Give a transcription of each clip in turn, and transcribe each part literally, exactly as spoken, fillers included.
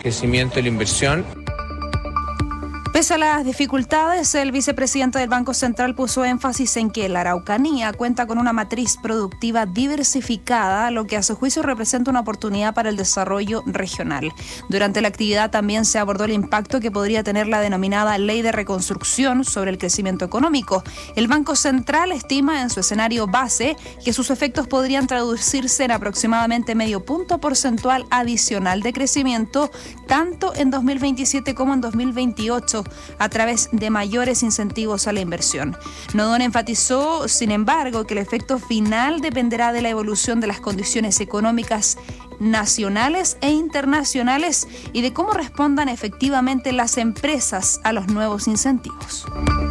crecimiento y la inversión. Pese a las dificultades, el vicepresidente del Banco Central puso énfasis en que la Araucanía cuenta con una matriz productiva diversificada, lo que a su juicio representa una oportunidad para el desarrollo regional. Durante la actividad también se abordó el impacto que podría tener la denominada Ley de Reconstrucción sobre el crecimiento económico. El Banco Central estima en su escenario base que sus efectos podrían traducirse en aproximadamente medio punto porcentual adicional de crecimiento, tanto en dos mil veintisiete como en dos mil veintiocho, a través de mayores incentivos a la inversión. Nodón enfatizó, sin embargo, que el efecto final dependerá de la evolución de las condiciones económicas nacionales e internacionales y de cómo respondan efectivamente las empresas a los nuevos incentivos.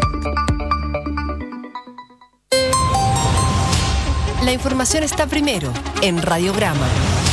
La información está primero en Radiograma.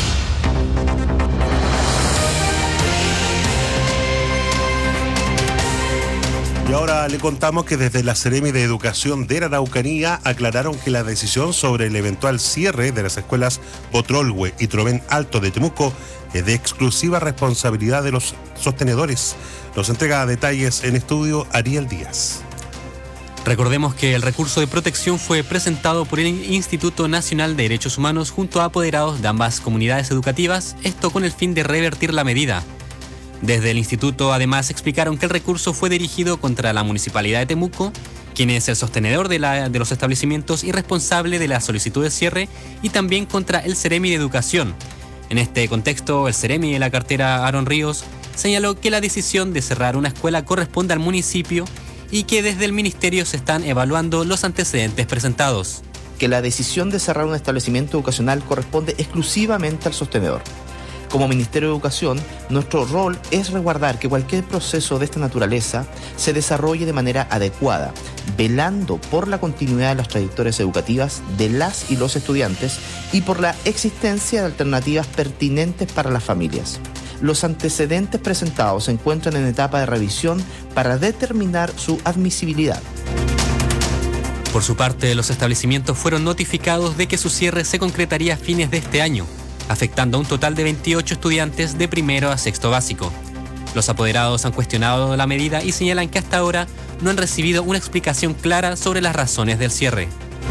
Y ahora le contamos que desde la Seremi de Educación de la Araucanía aclararon que la decisión sobre el eventual cierre de las escuelas Botrolhue y Trovén Alto de Temuco es de exclusiva responsabilidad de los sostenedores. Nos entrega detalles en estudio Ariel Díaz. Recordemos que el recurso de protección fue presentado por el Instituto Nacional de Derechos Humanos junto a apoderados de ambas comunidades educativas, esto con el fin de revertir la medida. Desde el instituto, además, explicaron que el recurso fue dirigido contra la Municipalidad de Temuco, quien es el sostenedor de, la, de los establecimientos y responsable de la solicitud de cierre, y también contra el Seremi de Educación. En este contexto, el Seremi de la cartera Aaron Ríos señaló que la decisión de cerrar una escuela corresponde al municipio y que desde el ministerio se están evaluando los antecedentes presentados. Que la decisión de cerrar un establecimiento educacional corresponde exclusivamente al sostenedor. Como Ministerio de Educación, nuestro rol es resguardar que cualquier proceso de esta naturaleza se desarrolle de manera adecuada, velando por la continuidad de las trayectorias educativas de las y los estudiantes y por la existencia de alternativas pertinentes para las familias. Los antecedentes presentados se encuentran en etapa de revisión para determinar su admisibilidad. Por su parte, los establecimientos fueron notificados de que su cierre se concretaría a fines de este año, afectando a un total de veintiocho estudiantes de primero a sexto básico. Los apoderados han cuestionado la medida y señalan que hasta ahora no han recibido una explicación clara sobre las razones del cierre.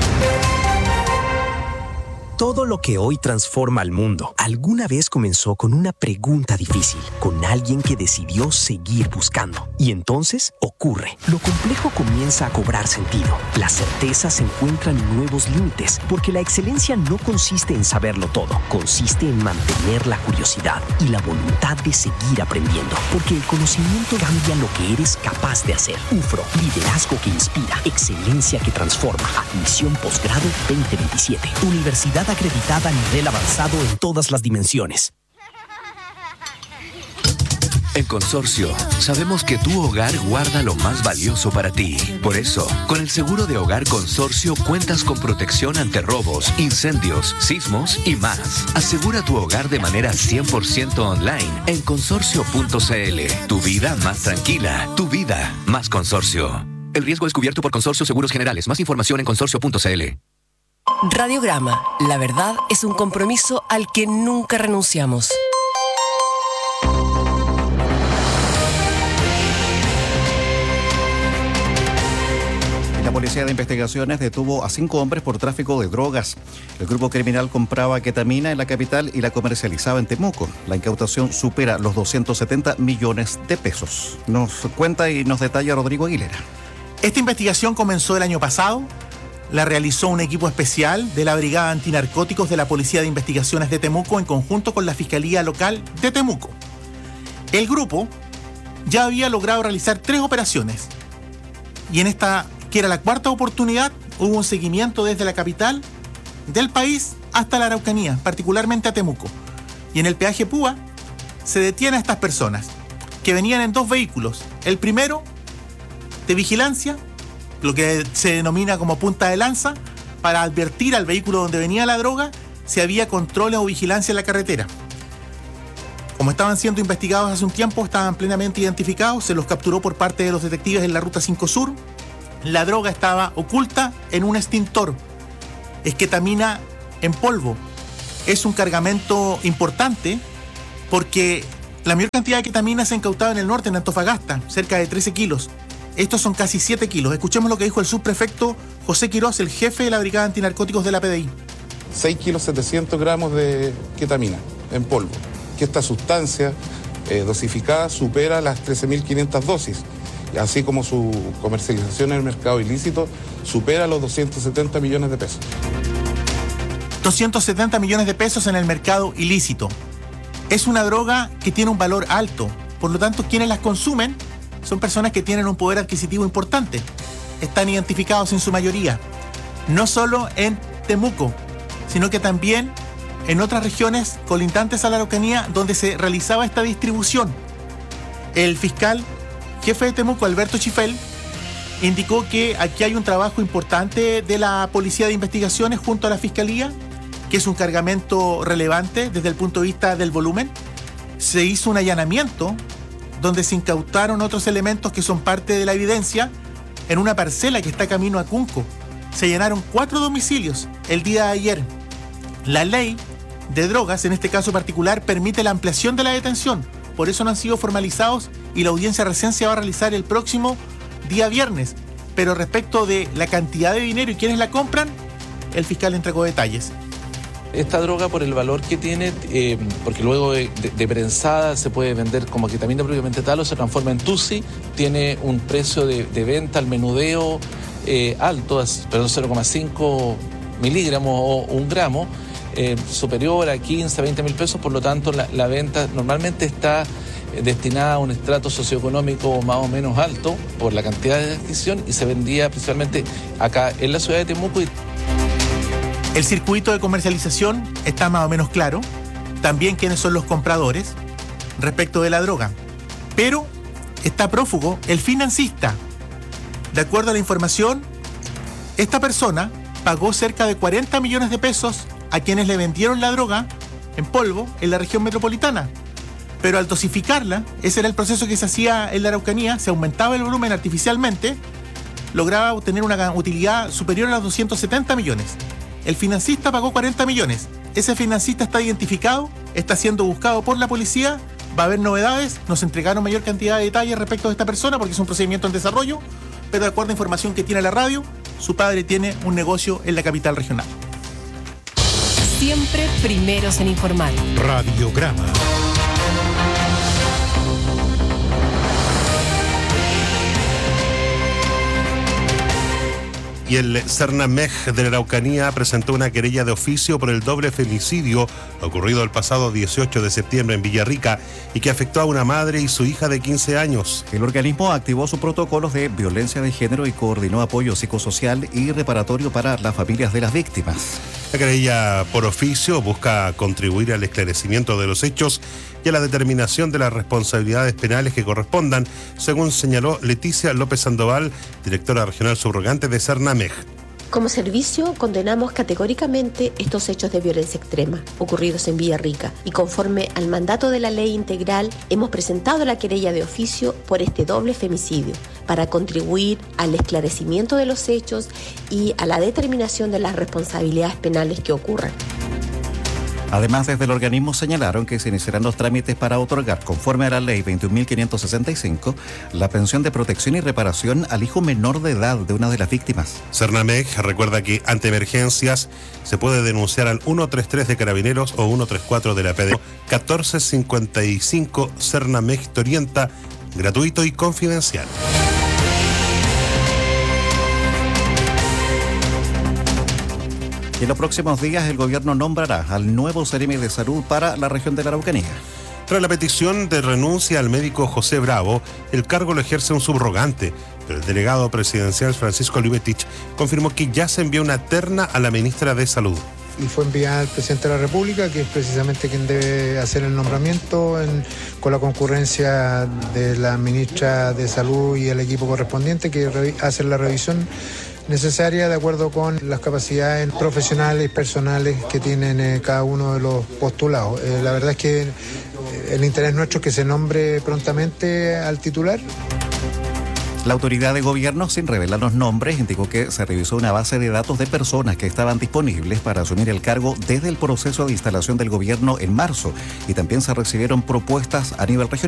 Todo lo que hoy transforma al mundo alguna vez comenzó con una pregunta difícil, con alguien que decidió seguir buscando. Y entonces ocurre. Lo complejo comienza a cobrar sentido. Las certezas encuentran nuevos límites, porque la excelencia no consiste en saberlo todo, consiste en mantener la curiosidad y la voluntad de seguir aprendiendo, porque el conocimiento cambia lo que eres capaz de hacer. U F R O, liderazgo que inspira, excelencia que transforma. Admisión posgrado veinte veintisiete. Universidad acreditada a nivel avanzado en todas las dimensiones. En Consorcio, sabemos que tu hogar guarda lo más valioso para ti. Por eso, con el seguro de hogar Consorcio cuentas con protección ante robos, incendios, sismos y más. Asegura tu hogar de manera cien por ciento online en consorcio punto c l. Tu vida más tranquila, tu vida más Consorcio. El riesgo es cubierto por Consorcio Seguros Generales. Más información en consorcio punto c l. Radiograma. La verdad es un compromiso al que nunca renunciamos. La Policía de Investigaciones detuvo a cinco hombres por tráfico de drogas. El grupo criminal compraba ketamina en la capital y la comercializaba en Temuco. La incautación supera los doscientos setenta millones de pesos. Nos cuenta y nos detalla Rodrigo Aguilera. Esta investigación comenzó el año pasado. La realizó un equipo especial de la Brigada Antinarcóticos de la Policía de Investigaciones de Temuco en conjunto con la Fiscalía Local de Temuco. El grupo ya había logrado realizar tres operaciones y en esta, que era la cuarta oportunidad, hubo un seguimiento desde la capital del país hasta la Araucanía, particularmente a Temuco. Y en el peaje Púa se detiene a estas personas que venían en dos vehículos. El primero de vigilancia, lo que se denomina como punta de lanza, para advertir al vehículo donde venía la droga si había controles o vigilancia en la carretera. Como estaban siendo investigados hace un tiempo, estaban plenamente identificados, se los capturó por parte de los detectives en la Ruta cinco Sur. La droga estaba oculta en un extintor. Es ketamina en polvo. Es un cargamento importante porque La mayor cantidad de ketamina se ha incautado en el norte, en Antofagasta, cerca de trece kilos. Estos son casi siete kilos. Escuchemos lo que dijo el subprefecto José Quiroz, el jefe de la Brigada Antinarcóticos de la P D I. seis kilos setecientos gramos de ketamina en polvo. Que esta sustancia eh, dosificada supera las trece mil quinientas dosis, así como su comercialización en el mercado ilícito supera los doscientos setenta millones de pesos. doscientos setenta millones de pesos en el mercado ilícito. Es una droga que tiene un valor alto, por lo tanto quienes las consumen son personas que tienen un poder adquisitivo importante. Están identificados en su mayoría, no solo en Temuco, sino que también en otras regiones colindantes a la Araucanía donde se realizaba esta distribución. El fiscal jefe de Temuco, Alberto Chifel, indicó que aquí hay un trabajo importante de la Policía de Investigaciones junto a la Fiscalía, que es un cargamento relevante desde el punto de vista del volumen. Se hizo un allanamiento donde se incautaron otros elementos que son parte de la evidencia en una parcela que está camino a Cunco. Se allanaron cuatro domicilios el día de ayer. La ley de drogas, en este caso particular, permite la ampliación de la detención. Por eso no han sido formalizados y la audiencia recién se va a realizar el próximo día viernes. Pero respecto de la cantidad de dinero y quiénes la compran, el fiscal entregó detalles. Esta droga, por el valor que tiene, eh, porque luego de, de, de prensada se puede vender como ketamina propiamente tal o se transforma en tusi, tiene un precio de, de venta al menudeo eh, alto, perdón, cero coma cinco miligramos o un gramo, eh, superior a quince, veinte mil pesos, por lo tanto la, la venta normalmente está destinada a un estrato socioeconómico más o menos alto por la cantidad de adquisición y se vendía principalmente acá en la ciudad de Temuco. El circuito de comercialización está más o menos claro, también quiénes son los compradores respecto de la droga, pero está prófugo el financista. De acuerdo a la información, esta persona pagó cerca de cuarenta millones de pesos a quienes le vendieron la droga en polvo en la región metropolitana, pero al dosificarla, ese era el proceso que se hacía en la Araucanía, se aumentaba el volumen artificialmente, lograba obtener una utilidad superior a los doscientos setenta millones. El financista pagó cuarenta millones. Ese financista está identificado, está siendo buscado por la policía, va a haber novedades, nos entregaron mayor cantidad de detalles respecto de esta persona porque es un procedimiento en desarrollo, pero de acuerdo a información que tiene la radio, su padre tiene un negocio en la capital regional. Siempre primeros en informar. Radiograma. Y el Cernamej de la Araucanía presentó una querella de oficio por el doble femicidio ocurrido el pasado dieciocho de septiembre en Villarrica y que afectó a una madre y su hija de quince años. El organismo activó sus protocolos de violencia de género y coordinó apoyo psicosocial y reparatorio para las familias de las víctimas. La querella por oficio busca contribuir al esclarecimiento de los hechos y a la determinación de las responsabilidades penales que correspondan, según señaló Leticia López Sandoval, directora regional subrogante de Cernamej. Como servicio, condenamos categóricamente estos hechos de violencia extrema ocurridos en Villarrica y conforme al mandato de la ley integral hemos presentado la querella de oficio por este doble femicidio para contribuir al esclarecimiento de los hechos y a la determinación de las responsabilidades penales que ocurran. Además, desde el organismo señalaron que se iniciarán los trámites para otorgar, conforme a la ley veintiún mil quinientos sesenta y cinco, la pensión de protección y reparación al hijo menor de edad de una de las víctimas. Cernamej recuerda que ante emergencias se puede denunciar al ciento treinta y tres de Carabineros o ciento treinta y cuatro de la P D I. catorce cincuenta y cinco Cernamej te orienta, gratuito y confidencial. En los próximos días el gobierno nombrará al nuevo Seremi de Salud para la región de la Araucanía. Tras la petición de renuncia al médico José Bravo, el cargo lo ejerce un subrogante, pero el delegado presidencial Francisco Olivetich confirmó que ya se envió una terna a la ministra de Salud. Y fue enviada al presidente de la República, que es precisamente quien debe hacer el nombramiento en, con la concurrencia de la ministra de Salud y el equipo correspondiente que re, hacen la revisión necesaria de acuerdo con las capacidades profesionales y personales que tienen eh, cada uno de los postulados. Eh, la verdad es que el interés nuestro es que se nombre prontamente al titular. La autoridad de gobierno, sin revelar los nombres, indicó que se revisó una base de datos de personas que estaban disponibles para asumir el cargo desde el proceso de instalación del gobierno en marzo y también se recibieron propuestas a nivel regional.